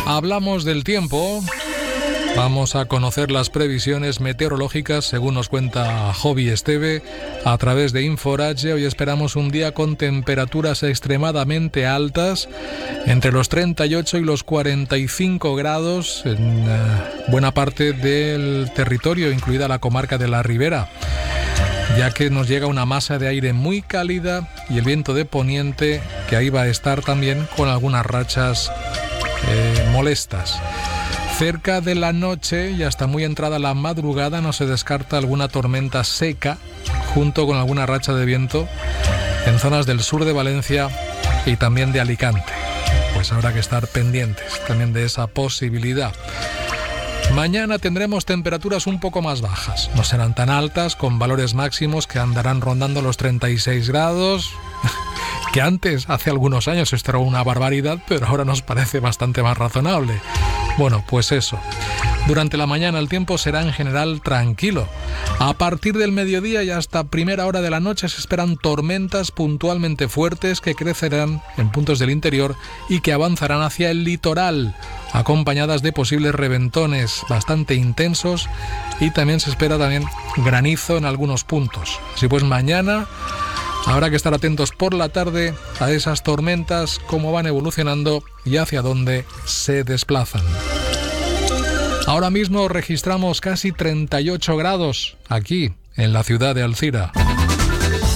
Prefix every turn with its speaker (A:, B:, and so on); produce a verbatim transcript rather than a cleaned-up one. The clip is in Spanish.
A: Hablamos del tiempo. Vamos a conocer las previsiones meteorológicas según nos cuenta Jovi Esteve a través de Inforage. Hoy esperamos un día con temperaturas extremadamente altas, entre los treinta y ocho y los cuarenta y cinco grados en uh, buena parte del territorio, incluida la comarca de la Ribera, ya que nos llega una masa de aire muy cálida y el viento de poniente, que ahí va a estar también con algunas rachas eh, molestas. Cerca de la noche y hasta muy entrada la madrugada no se descarta alguna tormenta seca junto con alguna racha de viento en zonas del sur de Valencia y también de Alicante. Pues habrá que estar pendientes también de esa posibilidad. Mañana tendremos temperaturas un poco más bajas. No serán tan altas, con valores máximos que andarán rondando los treinta y seis grados, que antes, hace algunos años, esto era una barbaridad, pero ahora nos parece bastante más razonable. Bueno, pues eso. Durante la mañana el tiempo será en general tranquilo. A partir del mediodía y hasta primera hora de la noche se esperan tormentas puntualmente fuertes que crecerán en puntos del interior y que avanzarán hacia el litoral, acompañadas de posibles reventones bastante intensos, y también se espera también granizo en algunos puntos. Así pues, mañana habrá que estar atentos por la tarde a esas tormentas, cómo van evolucionando y hacia dónde se desplazan. Ahora mismo registramos casi treinta y ocho grados aquí en la ciudad de Alzira.